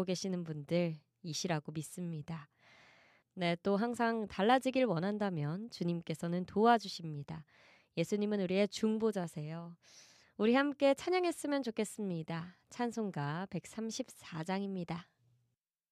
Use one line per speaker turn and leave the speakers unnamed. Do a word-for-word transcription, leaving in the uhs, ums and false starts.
하고 계시는 분들이시라고 믿습니다. 네, 또 항상 달라지길 원한다면 주님께서는 도와주십니다. 예수님은 우리의 중보자세요. 우리 함께 찬양했으면 좋겠습니다. 찬송가 백삼십사 장입니다.